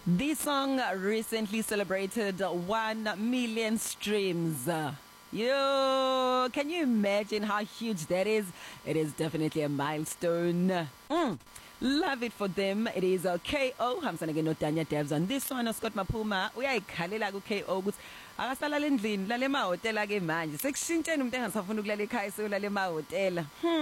This song recently celebrated 1 million streams. Yo, can you imagine how huge that is? It is definitely a milestone. Love it for them. It is KO. Hamsana ke no Tanya Devs on this one. Scott Maphuma uyayikhalela ku KO ukuthi akasalala endlini lale mahotela ke manje. Sekushintshene umuntu engasafuna ukulala ekhaya seyolala emahotela.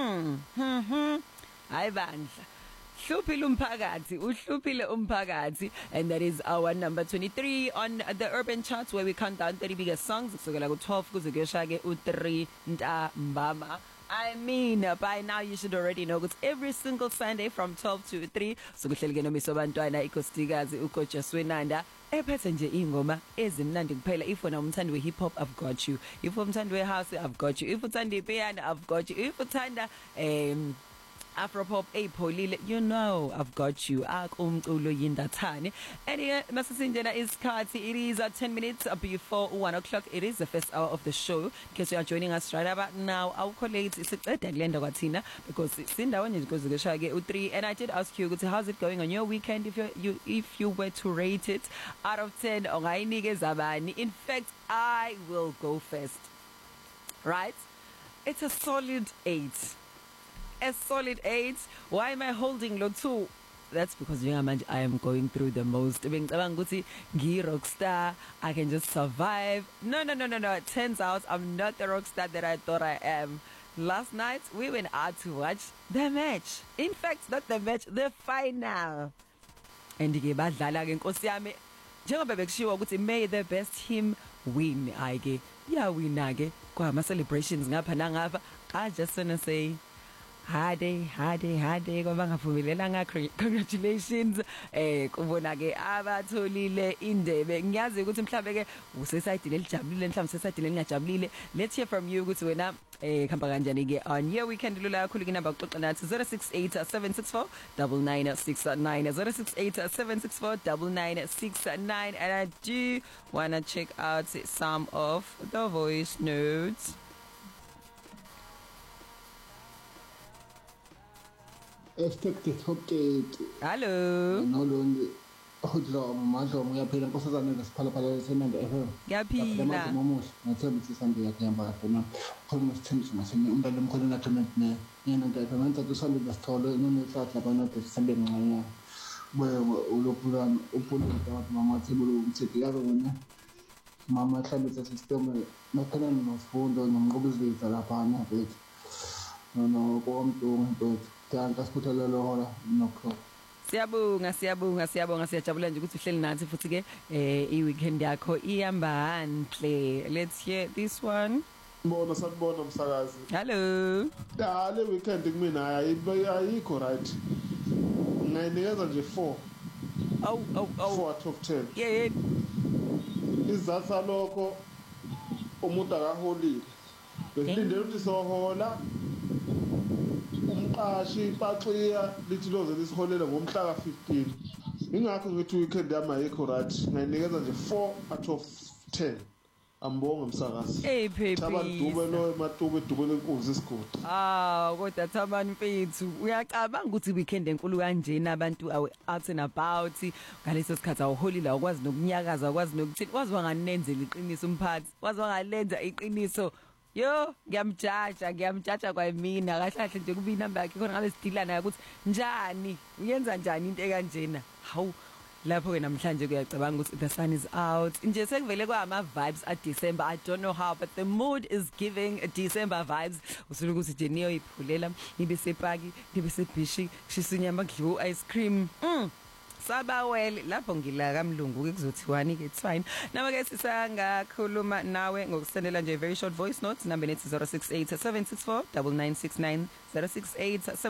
Hayi bandla. Uhluphile umphakathi, and that is our number 23 on the urban charts where we count down 30 biggest songs kusukela ku 12 kuze kuyosha ke u3 ntambama. I mean, by now you should already know that every single Sunday from 12 to 3 sokuhleleke noMiso Bantwana ikhosikazi uGorgeous Wenanda ephethe nje ingoma ezimnandi kuphela. If wena umthandi we hip hop, I've got you. If umthandi we house, I've got you. If uthanda ipiano, I've got you. If uthanda Afropop epholile, you know I've got you. Akumculo yindathane. Anyway, masisindena isikhathi. It is 10 minutes before 1 o'clock. It is the first hour of the show. In case you are joining us right about now, our colleagues isiceda kulenda kwathina because sindawonye because kushaya u3, and I did ask you how's it going on your weekend. If you were to rate it out of 10, ongayinikeza bani? In fact, I will go first. Right? It's a solid 8. A solid 8. Why am I holding low 2? That's because I am going through the most. Rockstar, I can just survive. No. It turns out I'm not the rockstar that I thought I am. Last night we went out to watch the match. In fact, not the match, the final. And may the best team win. Win celebrations. I just wanna say Hade ngoba ngaphumelelanga. Congratulations kubona ke abatholile indebe. Ngiyazi ukuthi mhlambe ke usesayidile elijabulile, mhlambe usesayidile ngajabulile. Let's hear from you ukuthi wena khamba kanjani ke on your weekend. Lula kakhulu ke number uxoxa nathi 0687649969 0687649969, and I do want to check out some of the voice notes. Expected update. Hello. No lonely. Udlo madlo uyaphila nkosazana ngesiphalaphala semende FM. Ngiyaphila. Mamuhle ngathemba ukuthi Sunday yakhamba khona. Khona isithembiso masini umntana omkhulu nakhona ne. Yena nto FM nto Sunday besithole nonehlathi labana nto Sunday ngqanya. Boye ulophulana uphula abantu mama thebulu umthethi yabo wena. Mama hlambisa system nakhona nofundo nomqobuzisa lapha na bethu. No komntu nto Thanka sikuthalela hora nokho. Siyabonga siyajabula nje ukuthi uhleli nathi futhi ke i-weekend yakho ihamba nhle. Let's hear this one. Sanibona msakazi. Hello. Le weekend kumina ayikho right. Ngayinikeza nje 4. 4 out of 10. Yeah. Izatha lokho umuntu akaholile. Besilindele ukuthi sohola. Umqashi baxia lithi loze lisiholela ngomhla ka15. Ingakho ngithi weekend yami ayikho right. Ngayinikeza nje 4 out of 10. Ambonga msakazi. Hey baby. Abadube lo ematube edubele inkunzi isigodi. Kodwa Thabani mfethu, uyacabanga ukuthi weekend enkulu kanjena abantu out and about ngaleso sikhathi awuholile awukwazi nokunyakaza awukwazi nokuthini. Wazi wanganenzela iqiniso umphathi. Wazi wangalenza iqiniso. Yo, ngiyamjaja kwamina kahle nje kuba inamba yakhe khona ngabe sidila naye ukuthi njani uyenza njani into ekanjena. Hawu lapho ke namhlanje kuyacabanga ukuthi the sun is out. Nje sekuvele kwama vibes at December. I don't know how, but the mood is giving December vibes. Usulu ukuthi je niyo iphulela nibe sepaki nibe sebishi shisinyama kudliwa ice cream. Sabawele lapho ngila kamlungu ke kuzothiwani ke it's fine. Nawe ke sisangakhuluma nawe ngokusendela nje very short voice notes number 0687649969 0687